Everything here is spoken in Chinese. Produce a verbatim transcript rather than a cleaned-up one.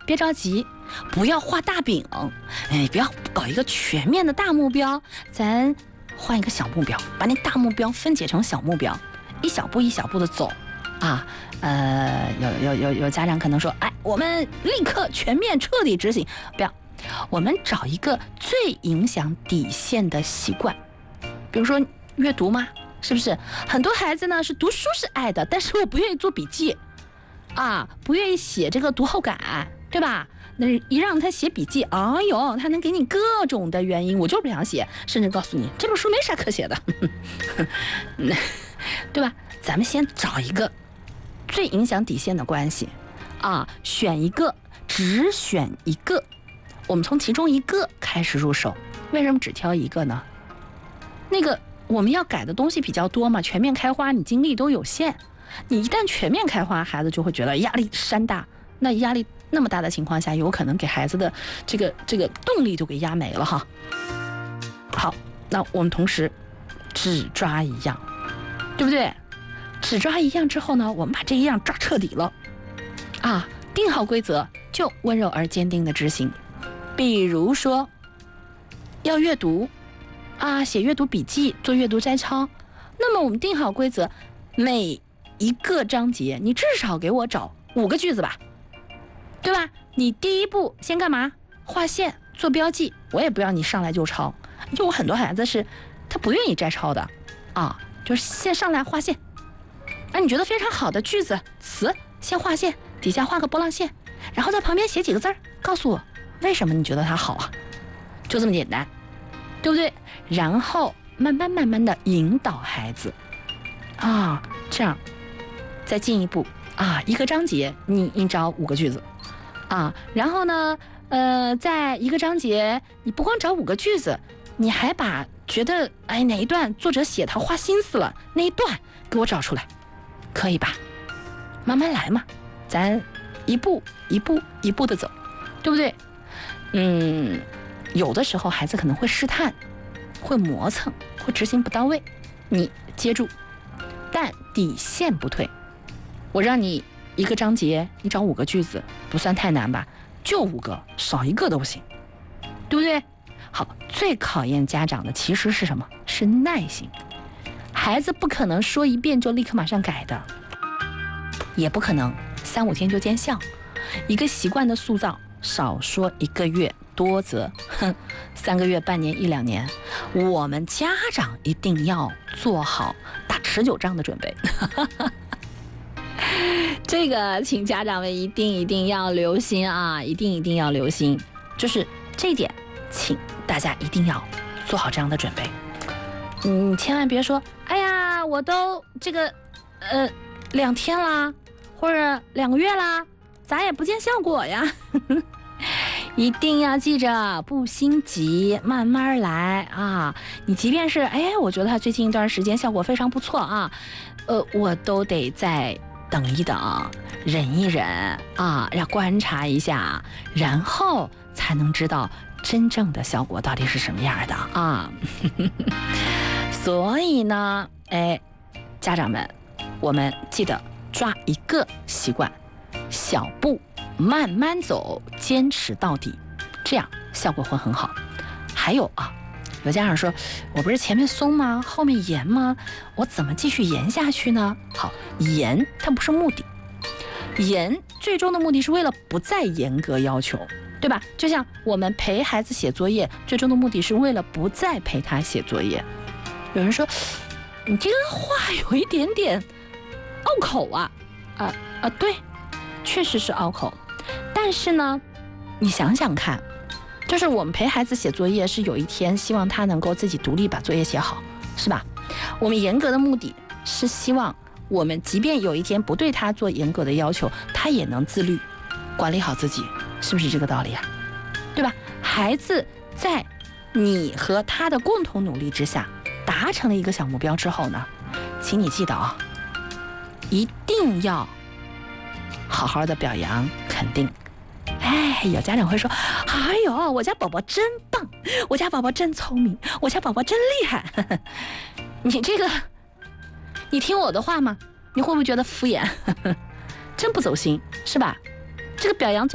别着急，不要画大饼，哎，不要搞一个全面的大目标，咱换一个小目标，把那大目标分解成小目标，一小步一小步的走啊。呃，有有有有家长可能说，哎，我们立刻全面彻底执行，不要，我们找一个最影响底线的习惯，比如说阅读嘛，是不是？很多孩子呢是读书是爱的，但是我不愿意做笔记啊，不愿意写这个读后感，对吧？那一让他写笔记，哎呦，他能给你各种的原因，我就不想写，甚至告诉你这本书没啥可写的，对吧？咱们先找一个最影响底线的关系啊，选一个，只选一个，我们从其中一个开始入手。为什么只挑一个呢？那个我们要改的东西比较多嘛，全面开花你精力都有限，你一旦全面开花，孩子就会觉得压力山大，那压力那么大的情况下，有可能给孩子的这个这个动力都给压没了哈。好，那我们同时只抓一样，对不对？只抓一样之后呢，我们把这一样抓彻底了啊，定好规则就温柔而坚定的执行。比如说要阅读啊，写阅读笔记，做阅读摘抄，那么我们定好规则，每一个章节你至少给我找五个句子吧，对吧？你第一步先干嘛？划线做标记，我也不要你上来就抄，就我很多孩子是他不愿意摘抄的啊，就是先上来划线，啊，你觉得非常好的句子词先划线，底下画个波浪线，然后在旁边写几个字儿，告诉我为什么你觉得它好啊，就这么简单，对不对？然后慢慢慢慢的引导孩子啊，这样再进一步啊，一个章节你你找五个句子啊，然后呢呃，在一个章节你不光找五个句子，你还把觉得哎哪一段作者写他花心思了那一段给我找出来，可以吧？慢慢来嘛，咱一步一步一步的走，对不对？嗯，有的时候孩子可能会试探，会磨蹭，会执行不到位，你接住，但底线不退。我让你一个章节你找五个句子，不算太难吧？就五个，少一个都不行，对不对？好，最考验家长的其实是什么？是耐心。孩子不可能说一遍就立刻马上改的，也不可能三五天就见效。一个习惯的塑造，少说一个月，多则哼三个月、半年、一两年。我们家长一定要做好打持久仗的准备。这个请家长们一定一定要留心啊，一定一定要留心，就是这一点，请大家一定要做好这样的准备。你千万别说，哎呀，我都这个呃两天啦，或者两个月啦，咋也不见效果呀。一定要记着，不心急，慢慢来啊！你即便是哎，我觉得他最近一段时间效果非常不错啊，呃，我都得再等一等，忍一忍啊，要观察一下，然后才能知道真正的效果到底是什么样的啊。所以呢，哎，家长们，我们记得抓一个习惯，小步慢慢走，坚持到底，这样效果会很好。还有啊，有家长说，我不是前面松吗？后面严吗？我怎么继续严下去呢？好，严它不是目的，严最终的目的是为了不再严格要求，对吧？就像我们陪孩子写作业，最终的目的是为了不再陪他写作业。有人说，你这个话有一点点拗口啊，啊啊，对，确实是拗口。但是呢，你想想看，就是我们陪孩子写作业，是有一天希望他能够自己独立把作业写好，是吧？我们严格的目的是希望我们即便有一天不对他做严格的要求，他也能自律，管理好自己，是不是这个道理啊？对吧？孩子在你和他的共同努力之下，达成了一个小目标之后呢，请你记得啊，一定要好好的表扬肯定。哎，有家长会说，哎呦，我家宝宝真棒，我家宝宝真聪明，我家宝宝真厉害。呵呵，你这个，你听我的话吗？你会不会觉得敷衍？呵呵，真不走心，是吧？这个表扬总